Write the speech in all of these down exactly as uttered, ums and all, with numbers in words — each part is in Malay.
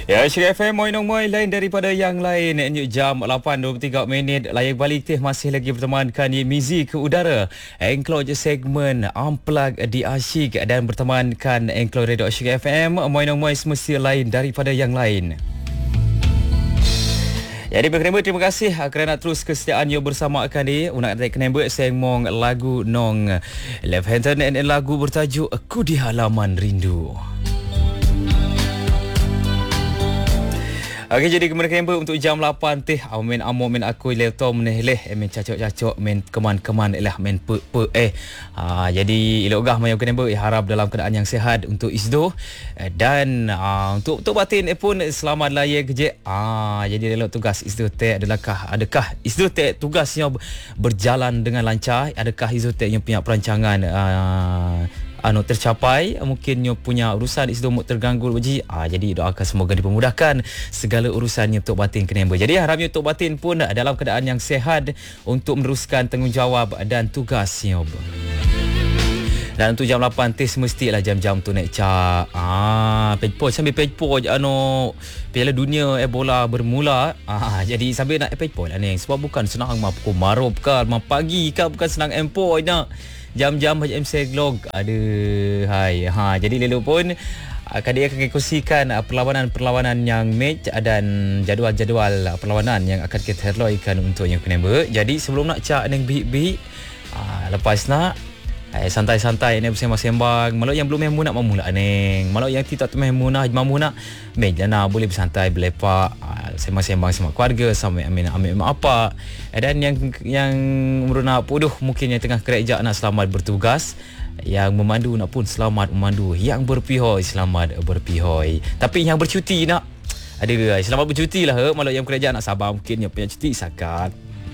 Ya, Syirah F M, Moin Nong Moin, lain daripada yang lain. Nyuk jam lapan dua puluh tiga minit. Layak balik teh masih lagi bertemankan ye Mizi ke udara. Engkau je segmen Unplug di Asyik dan bertemankan Engkau Radio Syirah F M. Moin Nong Moin semesti lain daripada yang lain. Jadi berkenamba terima kasih kerana terus kesetiaan you bersama akan di unak tak kenamba sengmong lagu nong Left Hampton and lagu bertajuk Aku di Halaman Rindu. Okey, jadi kemudian untuk jam lapan teh main amo main aku laptop meneh leh main cacok-cacok main keman-keman lah main pe pe eh ha, jadi elok gah main kena harap dalam keadaan yang sihat untuk Isdo dan uh, untuk untuk batin eh pun selamat layak je ah jadi elok tugas Isdo teh adakah adakah Isdo teh tugasnya berjalan dengan lancar, adakah Isdo teh yang punya perancangan uh, anu tercapai, mungkin nyo punya urusan Isdo muk terganggu beji ah jadi doakan semoga dipermudahkan segala urusannya untuk batin kenemba. Jadi harapnya untuk batin pun dalam keadaan yang sihat untuk meneruskan tanggungjawab dan tugasnya. Dan untuk jam lapan teh semestilah jam-jam tu naik cak ah page post sambil page post anu Piala Dunia Ebola bermula ah jadi sambil nak page post lah ni sebab bukan senang mah pukul marub ke mah pagi ke bukan senang empoi nak jam-jam macam M C Glog ada hai ha jadi lelu pun akan dia akan kongsikan perlawanan-perlawanan yang match dan jadual-jadual perlawanan yang akan kita herloikan untuk yang kenamba. Jadi sebelum nak cak neng bihik-bihik ah lepas nak Eh, santai-santai ni bersembang-sembang. Malau yang belum mahu nak mamu lah neng. Malau yang tidak mahu nak mamu nak meja nak boleh bersantai berlepak, uh, sembang-sembang sama keluarga, sama amin amin apa. Eh, dan yang yang meruna puduh mungkin yang tengah kerja nak selamat bertugas. Yang memandu nak pun selamat memandu. Yang berpihoi selamat berpihoi. Tapi yang bercuti nak ada selamat bercuti lah. He. Malau yang kerja nak sabar mungkin yang punya cuti sakat.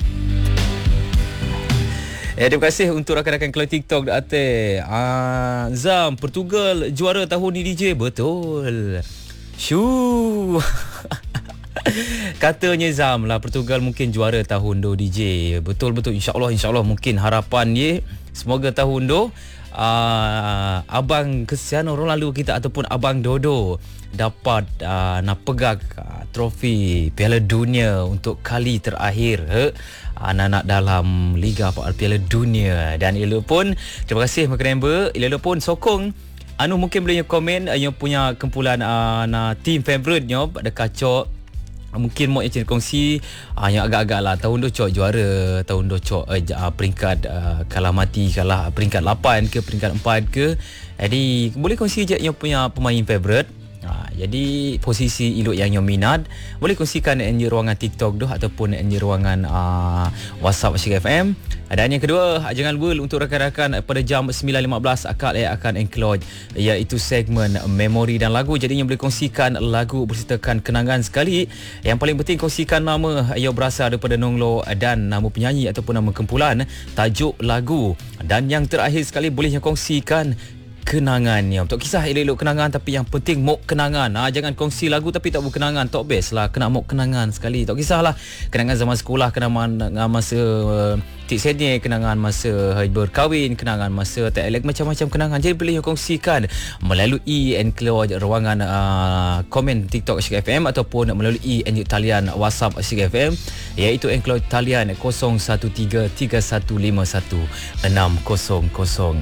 Eh, terima kasih untuk rakan-rakan kelas TikTok dah ate. Ah, Zam, Portugal juara tahun ni D J. Betul. Shoo. Katanya Zam lah Portugal mungkin juara tahun do D J. Betul-betul insya-Allah insya-Allah mungkin harapan ye semoga tahun do uh, abang Cristiano Ronaldo kita ataupun abang Dodo dapat uh, nak pegang uh, trofi Piala Dunia untuk kali terakhir he? anak-anak dalam Liga Piala Dunia. Dan Ilo pun terima kasih Makrember. Ilo pun sokong anu mungkin boleh komen uh, yang punya kumpulan uh, na team favourite-nya pada kacok mungkin mau yang kongsi uh, yang agak-agak lah tahun tu cok juara, tahun tu cok uh, peringkat uh, kalah mati kalah peringkat lapan ke peringkat empat ke. Jadi boleh kongsi je yang punya pemain favourite. Ha, jadi posisi iluk yang yang minat boleh kongsikan di ruangan TikTok tu ataupun di ruangan uh, WhatsApp Syirah F M. Dan yang kedua, jangan lupa untuk rakan-rakan pada jam sembilan lima belas akal yang akan include iaitu segmen memori dan lagu. Jadi yang boleh kongsikan lagu bersertakan kenangan sekali. Yang paling penting kongsikan nama yang berasal daripada Nonglo dan nama penyanyi ataupun nama kumpulan, tajuk lagu. Dan yang terakhir sekali boleh yang kongsikan kenangannya. Untuk kisah elok-elok kenangan tapi yang penting mok kenangan. Ha, jangan kongsi lagu tapi tak berkenangan. Tak best lah. Kena mok kenangan sekali. Tak kisahlah. Kenangan zaman sekolah, kenangan masa uh, tik senior, kenangan masa berkahwin, kenangan masa tak elok, macam-macam kenangan. Jadi boleh kongsikan melalui enclosed ruangan uh, komen TikTok Syirah F M ataupun melalui enclosed talian WhatsApp Syirah F M iaitu enclosed talian kosong satu tiga tiga satu lima satu enam kosong kosong.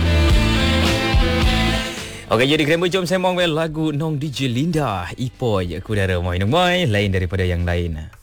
Okey, jadi kerana jom sembang lagu Nong D J Linda Ipoi Aku Dara Moin Nong Moin lain daripada yang lain.